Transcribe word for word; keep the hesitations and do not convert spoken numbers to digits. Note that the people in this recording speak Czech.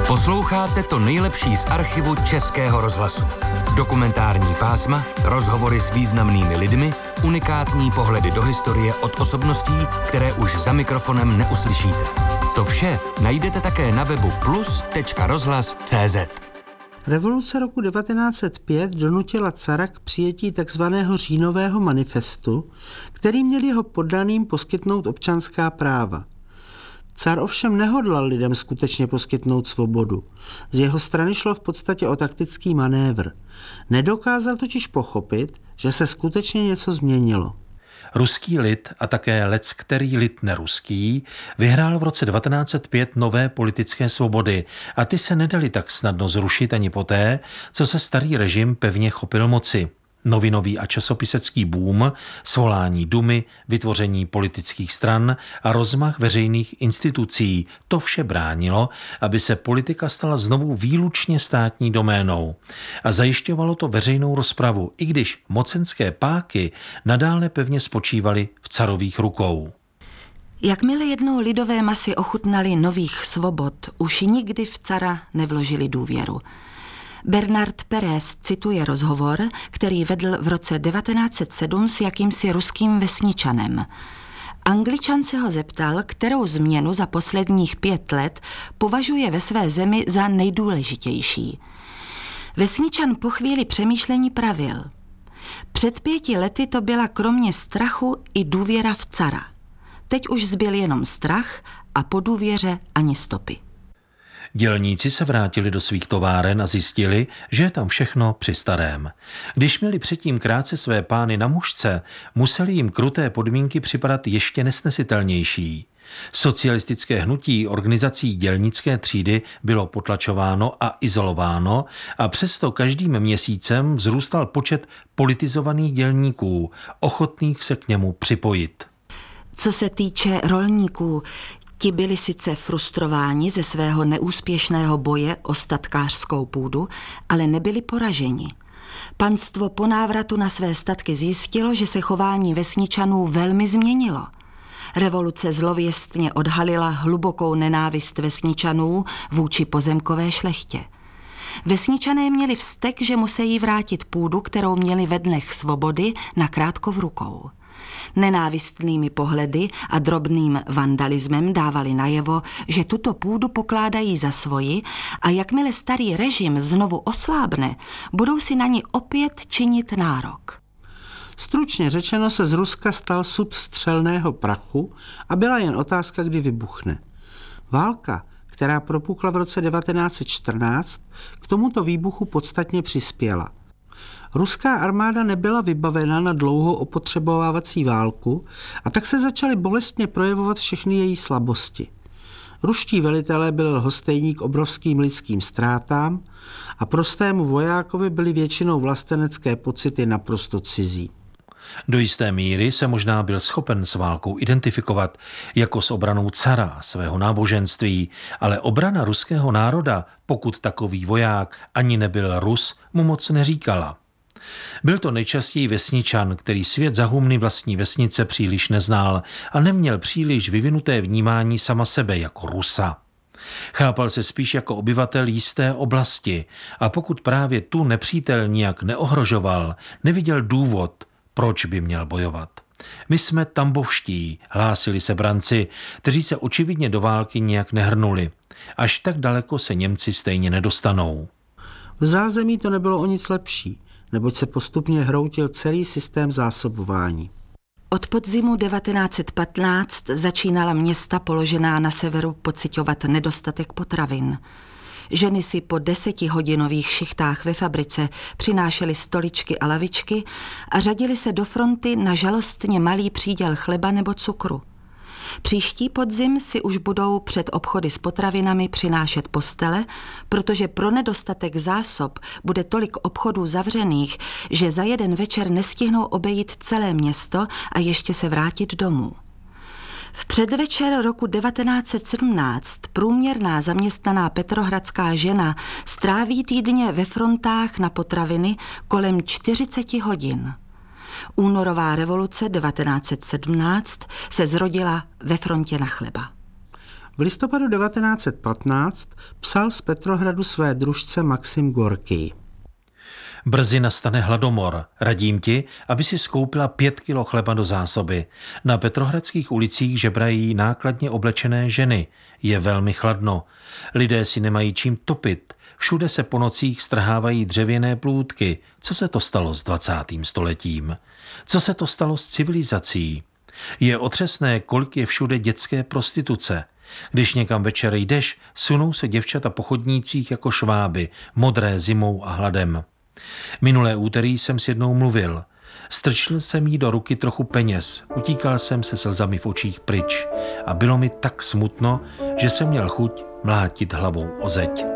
Posloucháte to nejlepší z archivu Českého rozhlasu. Dokumentární pásma, rozhovory s významnými lidmi, unikátní pohledy do historie od osobností, které už za mikrofonem neuslyšíte. To vše najdete také na webu plus tečka rozhlas tečka cé zet. Revoluce roku devatenáct set pět donutila cara k přijetí takzvaného říjnového manifestu, který měl jeho poddaným poskytnout občanská práva. Car ovšem nehodlal lidem skutečně poskytnout svobodu. Z jeho strany šlo v podstatě o taktický manévr. Nedokázal totiž pochopit, že se skutečně něco změnilo. Ruský lid a také leckterý lid neruský vyhrál v roce devatenáct set pět nové politické svobody a ty se nedaly tak snadno zrušit ani poté, co se starý režim pevně chopil moci. Novinový a časopisecký boom, svolání dumy, vytvoření politických stran a rozmach veřejných institucí, to vše bránilo, aby se politika stala znovu výlučně státní doménou. A zajišťovalo to veřejnou rozpravu, i když mocenské páky nadále pevně spočívaly v carových rukou. Jakmile jednou lidové masy ochutnaly nových svobod, už nikdy v cara nevložili důvěru. Bernard Pérez cituje rozhovor, který vedl v roce devatenáct set sedm s jakýmsi ruským vesničanem. Angličan se ho zeptal, kterou změnu za posledních pět let považuje ve své zemi za nejdůležitější. Vesničan po chvíli přemýšlení pravil. Před pěti lety to byla kromě strachu i důvěra v cara. Teď už zbyl jenom strach a po důvěře ani stopy. Dělníci se vrátili do svých továren a zjistili, že je tam všechno při starém. Když měli předtím krátce své pány na mušce, museli jim kruté podmínky připadat ještě nesnesitelnější. Socialistické hnutí organizací dělnické třídy bylo potlačováno a izolováno a přesto každým měsícem vzrůstal počet politizovaných dělníků, ochotných se k němu připojit. Co se týče rolníků, ti byli sice frustrováni ze svého neúspěšného boje o statkářskou půdu, ale nebyli poraženi. Panstvo po návratu na své statky zjistilo, že se chování vesničanů velmi změnilo. Revoluce zlověstně odhalila hlubokou nenávist vesničanů vůči pozemkové šlechtě. Vesničané měli vztek, že musí vrátit půdu, kterou měli ve dnech svobody, nakrátko v rukou. Nenávistnými pohledy a drobným vandalismem dávali najevo, že tuto půdu pokládají za svoji a jakmile starý režim znovu oslábne, budou si na ní opět činit nárok. Stručně řečeno se z Ruska stal sud střelného prachu a byla jen otázka, kdy vybuchne. Válka, která propukla v roce devatenáct set čtrnáct, k tomuto výbuchu podstatně přispěla. Ruská armáda nebyla vybavena na dlouhou opotřebovávací válku a tak se začaly bolestně projevovat všechny její slabosti. Ruští velitelé byli lhostejní k obrovským lidským ztrátám a prostému vojákovi byly většinou vlastenecké pocity naprosto cizí. Do jisté míry se možná byl schopen s válkou identifikovat jako s obranou cara svého náboženství, ale obrana ruského národa, pokud takový voják ani nebyl Rus, mu moc neříkala. Byl to nejčastěji vesničan, který svět za humny vlastní vesnice příliš neznal a neměl příliš vyvinuté vnímání sama sebe jako Rusa. Chápal se spíš jako obyvatel jisté oblasti a pokud právě tu nepřítel nijak neohrožoval, neviděl důvod, proč by měl bojovat. My jsme tambovští, hlásili se branci, kteří se očividně do války nijak nehrnuli. Až tak daleko se Němci stejně nedostanou. V zázemí to nebylo o nic lepší, neboť se postupně hroutil celý systém zásobování. Od podzimu devatenáct set patnáct začínala města položená na severu pociťovat nedostatek potravin. Ženy si po desetihodinových šichtách ve fabrice přinášely stoličky a lavičky a řadily se do fronty na žalostně malý příděl chleba nebo cukru. Příští podzim si už budou před obchody s potravinami přinášet postele, protože pro nedostatek zásob bude tolik obchodů zavřených, že za jeden večer nestihnou obejít celé město a ještě se vrátit domů. V předvečer roku devatenáct set sedmnáct průměrná zaměstnaná petrohradská žena stráví týdně ve frontách na potraviny kolem čtyřicet hodin. Únorová revoluce devatenáct set sedmnáct se zrodila ve frontě na chleba. V listopadu devatenáct set patnáct psal z Petrohradu své družce Maxim Gorkij. Brzy nastane hladomor. Radím ti, aby si skoupila pět kilo chleba do zásoby. Na petrohradských ulicích žebrají nákladně oblečené ženy. Je velmi chladno. Lidé si nemají čím topit. Všude se po nocích strhávají dřevěné plůtky. Co se to stalo s dvacátým stoletím? Co se to stalo s civilizací? Je otřesné, kolik je všude dětské prostituce. Když někam večer jdeš, sunou se děvčata po chodnících jako šváby, modré zimou a hladem. Minulé úterý jsem s jednou mluvil. Strčil jsem jí do ruky trochu peněz, utíkal jsem se slzami v očích pryč a bylo mi tak smutno, že jsem měl chuť mlátit hlavou o zeď.